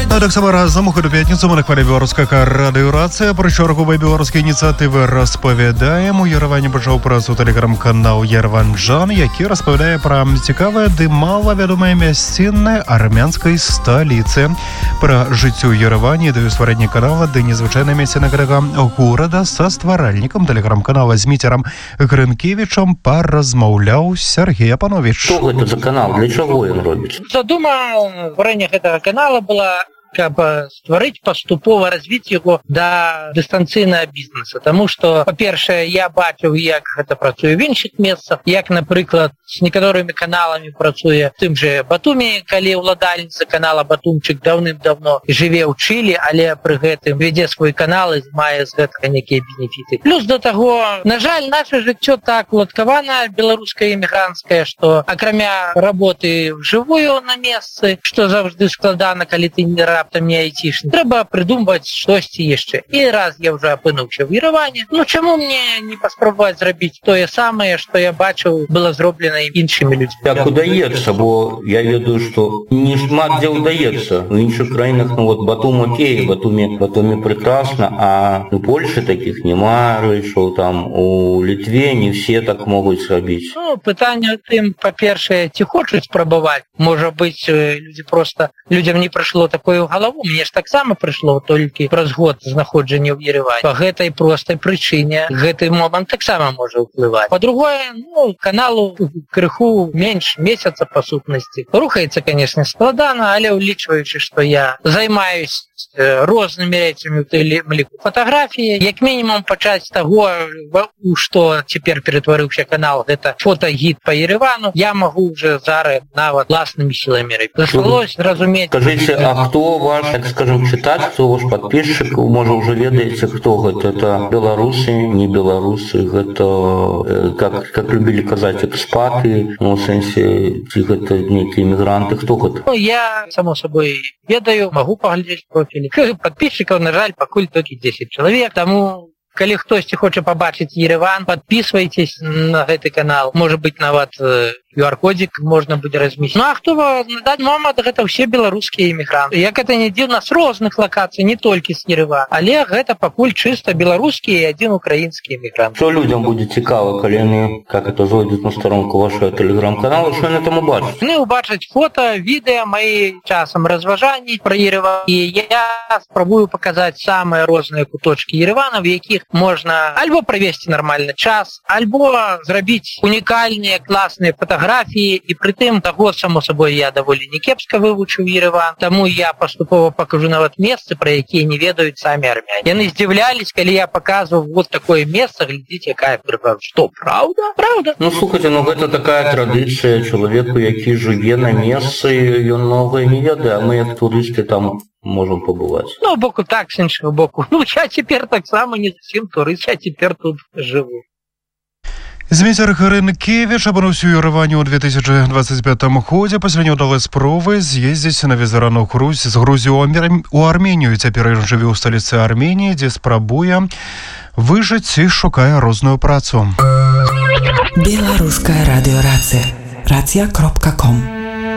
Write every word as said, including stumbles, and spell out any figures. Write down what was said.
Так само разом у ходу п'ятницю ми на хвилі Білоруська радіорація. Про чергові білоруські ініціативи розповідаємо. У Єревані почав працю телеграм-канал «Єреванджан», який розповідає про цікаве, ди маловідоме місцини армянської столиці. Про життя у Єревані, де створення каналу, де незвичайне місце города города со створальником телеграм-канала Змітером Гринкевичем порозмовляв Сергій Апанович. Что это за канал? Для чего он робит? Задума створення этого канала была каб стварыць паступова развіць яго да дыстанцыйнага бізнеса. Таму што, па-першае, я бачыў, як гэта працуе в іншых месцах, як, напрыклад, з некаторымі каналамі працуе тым же Батумі, калі ўладальніца канала Батумчык даўным-давно жыве ў Чылі, але пры гэтым вядзе свой канал і мае з гэтага нейкія бенефіты. Плюс да таго, на жаль, наша жыццё так уладкавана, беларускае эмігранцкае, што акрамя работы вжывую на месцы, што заўжды складана, калі ты не раптам не айцішны. Трэба прыдумваць штосьці яшчэ. І раз я ўжо апынуўся ў Ерэване, ну чаму мне не паспрабаваць зрабіць тое самае, што я бачыў, было зроблена іншымі людзьмі. Так удаецца, бо я ведаю, што не шмат дзе удаецца. У іншых краінах, ну вот Батум окей, Батуме, Батуме прекрасна, а у Польшы такіх нема рэчаў, там у Літве не все так могуць зрабіць. Ну, пытанне ў тым, па-першае, ці хочуць спрабаваць. Можа быць, людзі проста, людзям не прыйшло такое ў галаву. Мне ж таксама прыйшло толькі праз год знаходжання ў Ерэване. Па гэтай простай прычыне гэты момант таксама можа ўплываць. Па-другое, ну, каналу крыху менш месяца па сутнасці. Рухаецца, канешне, складана, але ўлічваючы, што я займаюсь рознымі рэчамі, у тым ліку фатаграфіі, як мінімум пачаць з таго, у што цяпер ператварыўся канал, гэта фотагід па Ерэвану, я магу ўжо зараз нават власнымі сіламі рабіць. Засталось разумець. Скажыце, а хто ваш, так скажем, чытач, хто ваш падпісчык, можа, ўжо ведаеце, хто гэта? Это беларусы, не беларусы, гэта, как, как любілі казаць, экспаты, ну, ў сэнсе, ці гэта нейкія эмігранты, хто гэта? Ну, я, само собой, ведаю, магу паглядзець профілі. Падпісчыкаў, на жаль, пакуль толькі дзесяць чалавек, таму калі хтосьці хоча пабачыць Ерэван, падпісвайцесь на гэты канал. Можа быць, нават ю ар-кодзік можна будзе размесціць. Ну, а хто на дадзены момант, гэта ўсе беларускія эмігранты. Як гэта не дзіўна, з розных лакацый, не толькі з Ерэвана, але гэта пакуль чыста беларускі і адзін украінскі эмігрант. Што людзям будзе цікава, калі яны, как это, зойдуць на старонку вашага тэлеграм-канала, што яны там убачаць? Яны убачаць фота, відэа, мои часам разважанні пра Ерэван. І я спрабую паказаць самыя розныя куточкі Ерэвана, в якіх можна альбо правесці нармальны час, альбо зрабіць унікальныя, класныя фотаграфіі, і прытым таго, само собой, я даволі някепска вывучыў Ерэван, таму я паступова пакажу нават месцы, пра якія не ведаюць самі армяне. Яны здзіўлялись, калі я паказваў вот такое месца, глядзіце, якая прыправа. Што, праўда? Праўда? Ну, слухайте, ну гэта такая традыцыя, чалавеку, які жыве на месцы, ён многае не ведае, а мы, як турысты, там можам пабываць. Ну, боку так, з іншага боку. Ну, я цяпер таксама не зусім турыст, я цяпер тут жыву. Зміцер Гринкевич апынуўся ў Ерэване ў две тысячи двадцать пятым годзе пасля няўдалай спробы з'ездзіць на візарану Грузь з Грузію ў Арменію. Цяпер ён жыве ў сталіцы Арменіі, дзе спрабуе выжыць і шукае розную працу. Беларуская радыёрацыя. Рацыя кропка ком